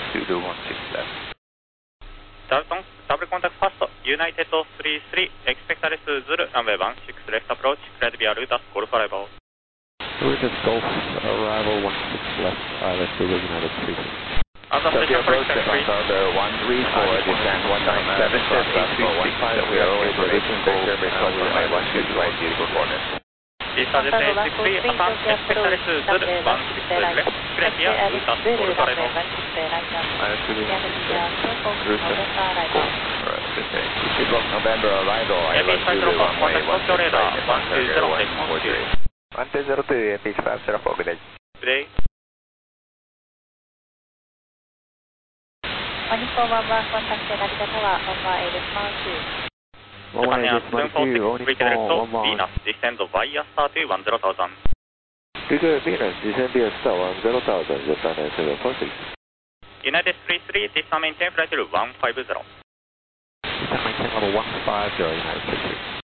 Zulu 16 left. Double contact fast, United 33, expect arrest Zulu, runway 16 left approach, cleared via Rutas, Golf arrival. Rutas Golf, arrival 16 left, ILS Zulu, United 33. Tokyo approach, Vancouver 134, descend 197, cross Oslo 150, information vector, visual runway 12 right, beautiful corner. Visa descend 63, affirm, expect arrest Zulu, 16 left, cleared via Rutas, Golf arrival. ILS Zulu, Rutas Golf, descend. Equal November arrival, ILS Zulu, runway 16 right, departure 143. 1202, MH504, good day. Good day. 141 contact Narita Tower, 11 Desmond 2. Japan Air 746, redirect Venus, descend via start 10,000. Trigger Venus, descend via star 10,000, Japan Air 746. United 33, descend maintain flight level 150. Descend maintain level 150, United 33.